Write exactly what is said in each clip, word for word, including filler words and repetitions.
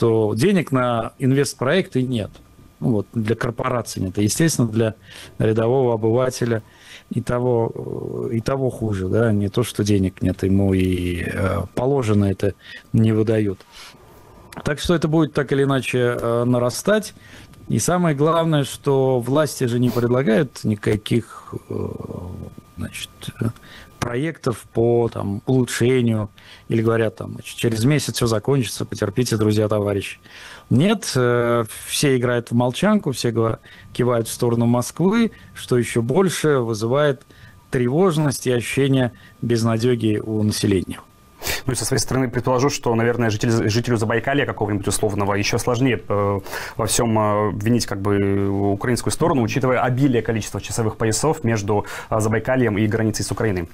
что денег на инвестпроекты нет. Ну, вот, для корпораций нет. И, естественно, для рядового обывателя и того, и того хуже. Да? Не то, что денег нет, ему и э, положено это не выдают. Так что это будет так или иначе э, нарастать. И самое главное, что власти же не предлагают никаких э, значит, проектов по там, улучшению. Или говорят, там, значит, через месяц все закончится, потерпите, друзья, товарищи. Нет, э, все играют в молчанку, все говорят, кивают в сторону Москвы, что еще больше вызывает тревожность и ощущение безнадеги у населения. Ну и со своей стороны предположу, что, наверное, житель, жителю Забайкалья какого-нибудь условного еще сложнее э, во всем э, винить как бы украинскую сторону, учитывая обилие количества часовых поясов между э, Забайкальем и границей с Украиной.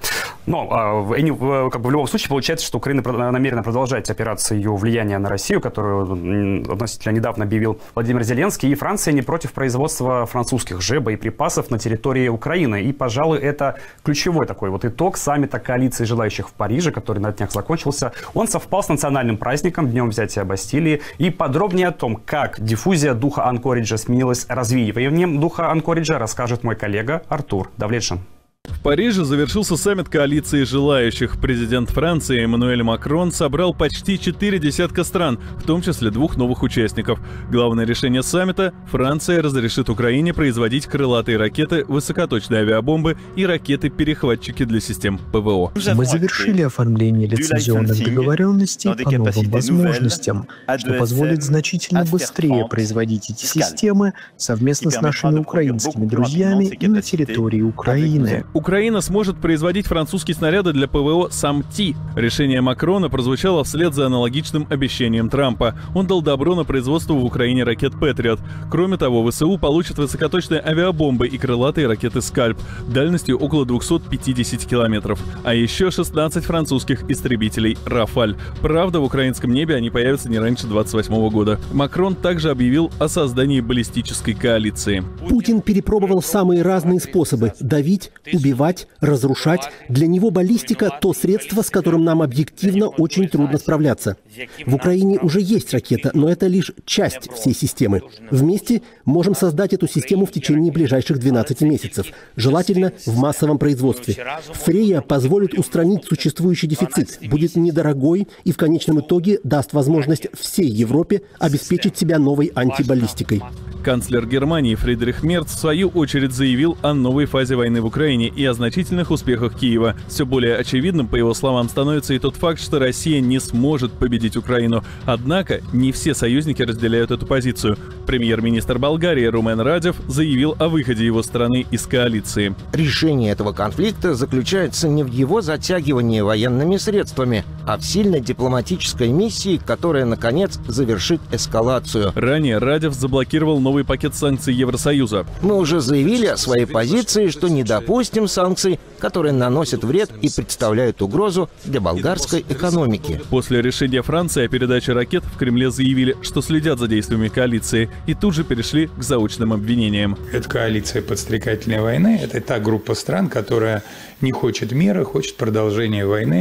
Но э, э, как бы в любом случае получается, что Украина намерена продолжать операцию влияния на Россию, которую относительно недавно объявил Владимир Зеленский, и Франция не против производства французских же боеприпасов на территории Украины. И, пожалуй, это ключевой такой вот итог саммита коалиции желающих в Париже, который на днях закончился. Он совпал с национальным праздником, Днем взятия Бастилии. И подробнее о том, как диффузия духа Анкориджа сменилась развеиванием духа Анкориджа, расскажет мой коллега Артур Давлетшин. В Париже завершился саммит коалиции желающих. Президент Франции Эммануэль Макрон собрал почти четыре десятка стран, в том числе двух новых участников. Главное решение саммита – Франция разрешит Украине производить крылатые ракеты, высокоточные авиабомбы и ракеты-перехватчики для систем ПВО. Мы завершили оформление лицензионных договоренностей по новым возможностям, что позволит значительно быстрее производить эти системы совместно с нашими украинскими друзьями и на территории Украины. Украина сможет производить французские снаряды для ПВО «Самти». Решение Макрона прозвучало вслед за аналогичным обещанием Трампа. Он дал добро на производство в Украине ракет «Патриот». Кроме того, ВСУ получат высокоточные авиабомбы и крылатые ракеты «Скальп» дальностью около двухсот пятидесяти километров. А еще шестнадцать французских истребителей «Рафаль». Правда, в украинском небе они появятся не раньше двадцать восьмого года. Макрон также объявил о создании баллистической коалиции. Путин перепробовал самые разные способы – давить, убивать, разрушать. Для него баллистика – то средство, с которым нам объективно очень трудно справляться. В Украине уже есть ракета, но это лишь часть всей системы. Вместе можем создать эту систему в течение ближайших двенадцати месяцев, желательно в массовом производстве. Фрея позволит устранить существующий дефицит, будет недорогой и в конечном итоге даст возможность всей Европе обеспечить себя новой антибаллистикой. Канцлер Германии Фридрих Мерц в свою очередь заявил о новой фазе войны в Украине и о значительных успехах Киева. Все более очевидным, по его словам, становится и тот факт, что Россия не сможет победить Украину. Однако не все союзники разделяют эту позицию. Премьер-министр Болгарии Румен Радев заявил о выходе его страны из коалиции. Решение этого конфликта заключается не в его затягивании военными средствами, а в сильной дипломатической миссии, которая, наконец, завершит эскалацию. Ранее Радев заблокировал новый пакет санкций Евросоюза. Мы уже заявили о своей позиции, что не допустим санкций, которые наносят вред и представляют угрозу для болгарской экономики. После решения Франции о передаче ракет в Кремле заявили, что следят за действиями коалиции, и тут же перешли к заочным обвинениям. Это коалиция подстрекательной войны. Это та группа стран, которая не хочет мира, хочет продолжения войны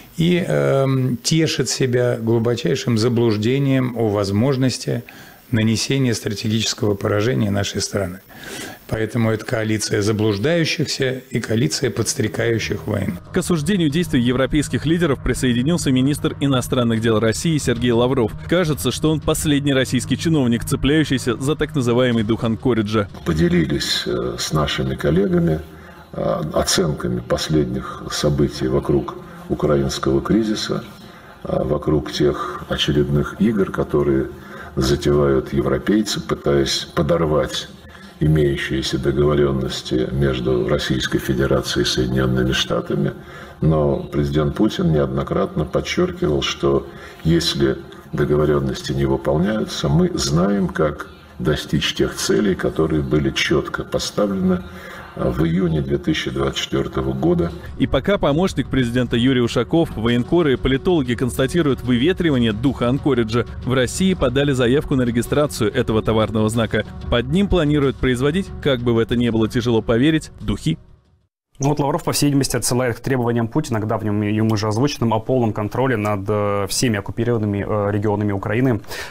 и э, тешит себя глубочайшим заблуждением о возможности нанесения стратегического поражения нашей страны. Поэтому это коалиция заблуждающихся и коалиция подстрекающих войну. К осуждению действий европейских лидеров присоединился министр иностранных дел России Сергей Лавров. Кажется, что он последний российский чиновник, цепляющийся за так называемый дух Анкориджа. Поделились с нашими коллегами оценками последних событий вокруг украинского кризиса, вокруг тех очередных игр, которые затевают европейцы, пытаясь подорвать имеющиеся договоренности между Российской Федерацией и Соединенными Штатами. Но президент Путин неоднократно подчеркивал, что если договоренности не выполняются, мы знаем, как достичь тех целей, которые были четко поставлены в июне две тысячи двадцать четвёртого года. И пока помощник президента Юрий Ушаков, военкоры и политологи констатируют выветривание духа Анкориджа, в России подали заявку на регистрацию этого товарного знака. Под ним планируют производить, как бы в это ни было тяжело поверить, духи. Ну вот Лавров, по всей видимости, отсылает к требованиям Путина, к давним ему же озвученным, о полном контроле над э, всеми оккупированными э, регионами Украины.